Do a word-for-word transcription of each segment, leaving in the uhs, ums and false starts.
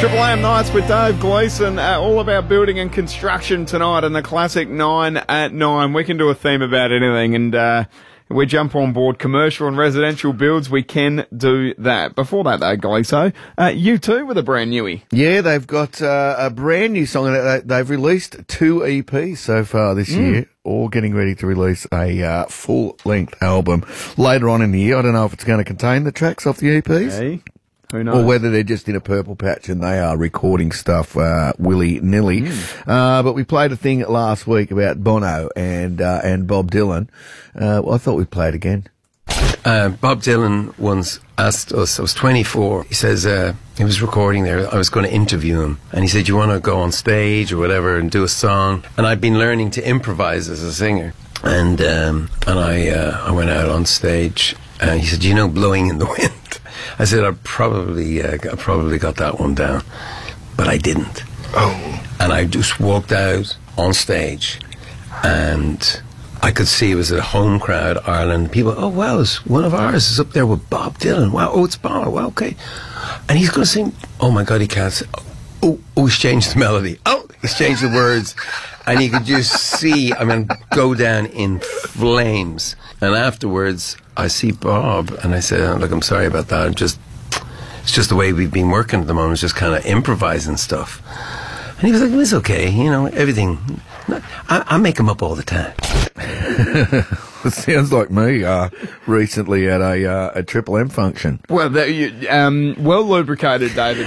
Triple M Nights with Dave Gleeson, uh, all about building and construction tonight and the classic nine at nine. We can do a theme about anything, and uh, we jump on board commercial and residential builds. We can do that. Before that, though, Gleeso, uh, you too with a brand newie. Yeah, they've got uh, a brand new song. They've released two E Ps so far this mm. year, all getting ready to release a uh, full-length album later on in the year. I don't know if it's going to contain the tracks off the E Ps. Hey. Who knows? Or whether they're just in a purple patch and they are recording stuff uh, willy-nilly. Mm. Uh, but we played a thing last week about Bono and uh, and Bob Dylan. Uh, well, I thought we'd play it again. Uh, Bob Dylan once asked us, I was twenty-four, he says, uh, he was recording there, I was going to interview him, and he said, you want to go on stage or whatever and do a song? And I'd been learning to improvise as a singer. And um, and I uh, I went out on stage, and he said, you know, Blowing in the Wind? I said, I probably, uh, I probably got that one down, but I didn't. Oh. And I just walked out on stage, and I could see it was a home crowd, Ireland. People, oh, wow, it's one of ours is up there with Bob Dylan. Wow, oh, it's Bob. Wow, okay. And he's going to sing, oh, my God, he can't sing. Oh, oh, he's changed the melody. Oh, he's changed the words. And you could just see, I mean, go down in flames. And afterwards, I see Bob, and I said, oh, look, I'm sorry about that. I'm just, it's just the way we've been working at the moment, just kind of improvising stuff. And he was like, well, it's okay, you know, everything. I, I make them up all the time. It sounds like me uh, recently at a uh, a Triple M function. Well, that, you, um, well lubricated, David.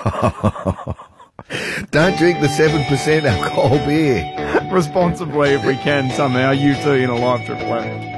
Don't drink the seven percent alcohol beer. Responsibly if we can somehow. You too in a live Triple M.